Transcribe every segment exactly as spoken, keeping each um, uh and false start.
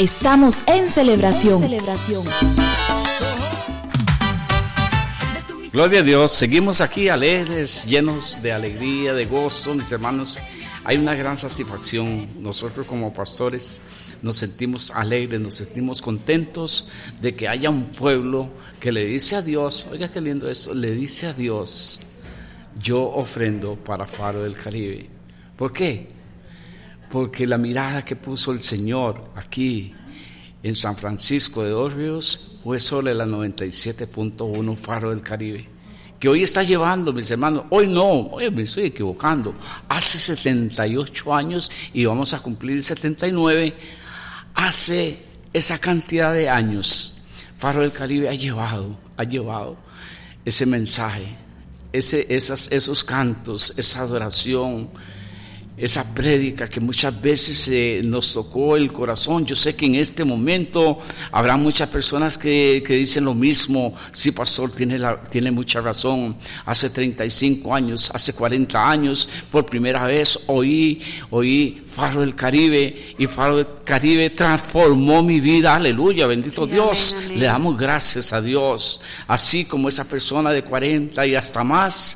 Estamos en celebración. En celebración. Gloria a Dios, seguimos aquí alegres, llenos de alegría, de gozo, mis hermanos. Hay una gran satisfacción. Nosotros como pastores nos sentimos alegres, nos sentimos contentos de que haya un pueblo que le dice a Dios, oiga qué lindo eso, le dice a Dios, yo ofrendo para Faro del Caribe. ¿Por qué? Porque la mirada que puso el Señor aquí en San Francisco de Dos Ríos fue sobre la noventa y siete punto uno Faro del Caribe, que hoy está llevando, mis hermanos, hoy no, hoy me estoy equivocando, hace setenta y ocho años y vamos a cumplir setenta y nueve, hace esa cantidad de años, Faro del Caribe ha llevado, ha llevado ese mensaje, ese, esas, esos cantos, esa adoración, esa prédica que muchas veces eh, nos tocó el corazón. Yo sé que en este momento habrá muchas personas que, que dicen lo mismo. Sí, pastor, tiene, la, tiene mucha razón. Hace treinta y cinco años, hace cuarenta años, por primera vez oí, oí Faro del Caribe, y Faro del Caribe transformó mi vida. Aleluya, bendito sí, Dios. Amén, amén. Le damos gracias a Dios. Así como esa persona de cuarenta y hasta más,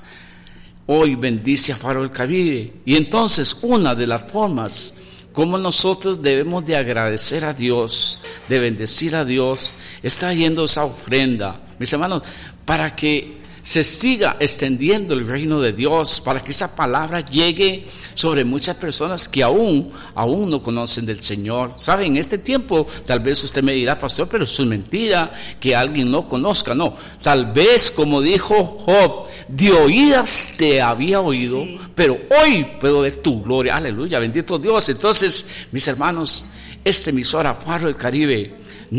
hoy bendice a Faro del Caribe. Y entonces una de las formas como nosotros debemos de agradecer a Dios, de bendecir a Dios, es trayendo esa ofrenda, mis hermanos, para que se siga extendiendo el reino de Dios, para que esa palabra llegue sobre muchas personas que aún, aún no conocen del Señor. ¿Saben? En este tiempo, tal vez usted me dirá, pastor, pero eso es mentira, que alguien no conozca. No, tal vez, como dijo Job, de oídas te había oído, sí, pero hoy puedo ver tu gloria. Aleluya, bendito Dios. Entonces, mis hermanos, esta emisora Faro del Caribe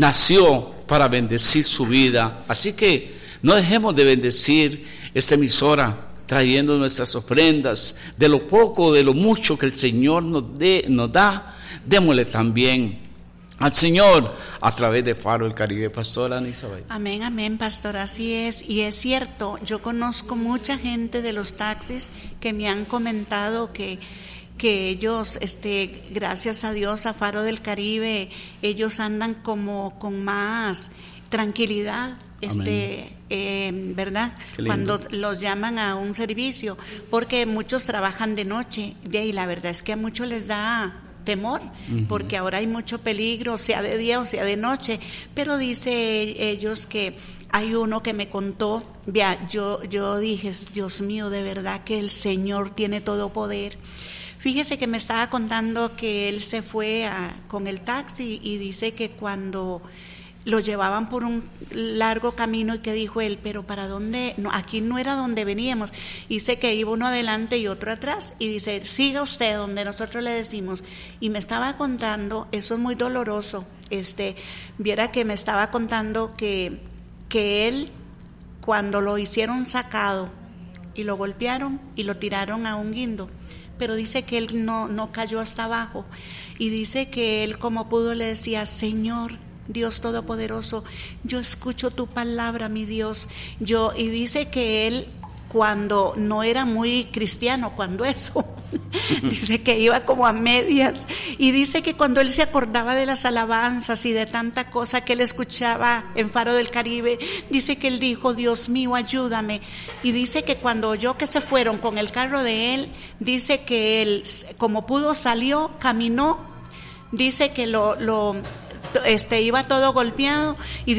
nació para bendecir su vida. Así que no dejemos de bendecir esta emisora trayendo nuestras ofrendas, de lo poco, de lo mucho que el Señor nos, de, nos da, démosle también al Señor a través de Faro del Caribe. Pastora Anisabel. Amén, amén, pastor, así es. Y es cierto, yo conozco mucha gente de los taxis que me han comentado que que ellos, este, gracias a Dios, a Faro del Caribe, ellos andan como con más tranquilidad, este, eh, ¿verdad? Cuando los llaman a un servicio, porque muchos trabajan de noche, y la verdad es que a muchos les da temor, uh-huh, porque ahora hay mucho peligro, sea de día o sea de noche, pero dice ellos que hay uno que me contó, vea, yo, yo dije, Dios mío, de verdad que el Señor tiene todo poder. Fíjese que me estaba contando que él se fue a, con el taxi, y dice que cuando lo llevaban por un largo camino, y que dijo él, pero ¿para dónde? No, aquí no era donde veníamos. Dice que iba uno adelante y otro atrás, y dice, siga usted donde nosotros le decimos. Y me estaba contando, eso es muy doloroso, este, viera que me estaba contando que, que él, cuando lo hicieron sacado y lo golpearon y lo tiraron a un guindo, pero dice que él no, no cayó hasta abajo, y dice que él como pudo le decía, Señor Dios Todopoderoso, yo escucho tu palabra, mi Dios. Yo, y dice que él, cuando no era muy cristiano, cuando eso, dice que iba como a medias, y dice que cuando él se acordaba de las alabanzas y de tanta cosa que él escuchaba en Faro del Caribe, dice que él dijo, Dios mío, ayúdame. Y dice que cuando oyó que se fueron con el carro de él, dice que él, como pudo, salió, caminó, dice que lo, lo este, iba todo golpeado, y